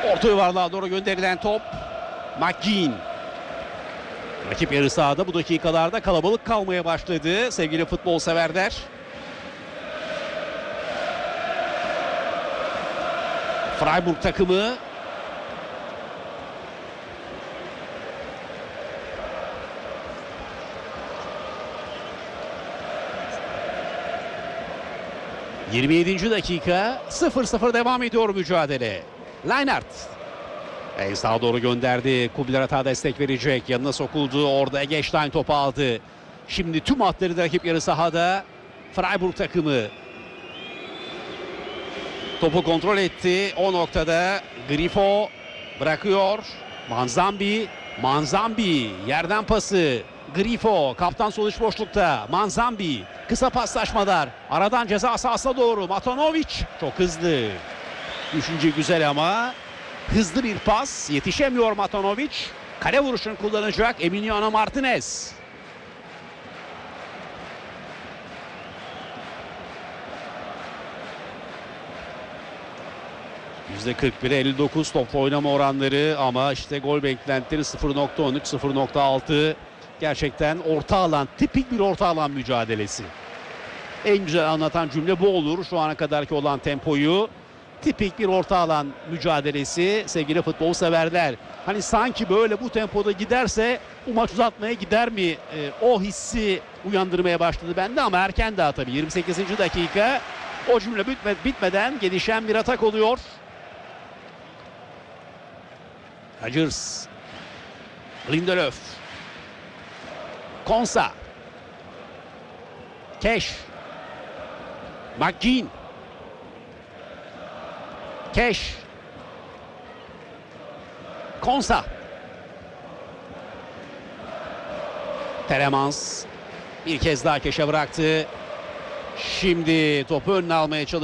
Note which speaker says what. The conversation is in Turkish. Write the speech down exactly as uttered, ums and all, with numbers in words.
Speaker 1: Orta yuvarlığa doğru gönderilen top. McGinn. Rakip yarı sahada bu dakikalarda kalabalık kalmaya başladı sevgili futbol severler. Freiburg takımı yirmi yedinci dakika, sıfır sıfır devam ediyor mücadele. Leinart en sağa doğru gönderdi. Kubler destek verecek. Yanına sokuldu. Orada Eggestein topu aldı. Şimdi tüm hatları da rakip yarı sahada. Freiburg takımı topu kontrol etti. O noktada Grifo bırakıyor. Manzambi. Manzambi yerden pası. Grifo kaptan sol iç boşlukta. Manzambi kısa paslaşmalar. Aradan ceza sahasına doğru. Matanovic çok hızlı. Düşünce güzel ama hızlı bir pas. Yetişemiyor Matanovic. Kale vuruşunu kullanacak Emiliano Martinez. yüzde kırk bir elli dokuz topla oynama oranları ama işte gol beklentileri sıfır nokta on üç sıfır nokta altı. Gerçekten orta alan, tipik bir orta alan mücadelesi. En güzel anlatan cümle bu olur. Şu ana kadarki olan tempoyu. Tipik bir orta alan mücadelesi sevgili futbol severler. Hani sanki böyle bu tempoda giderse bu maç uzatmaya gider mi? E, o hissi uyandırmaya başladı bende ama erken daha tabii. yirmi sekizinci dakika o cümle bitme, bitmeden gelişen bir atak oluyor. Rodgers. Lindelöf. Konsa. Keş. McGinn. Keş. Konsa. Telemans bir kez daha Keş'e bıraktı. Şimdi topu önüne almaya çalışıyor.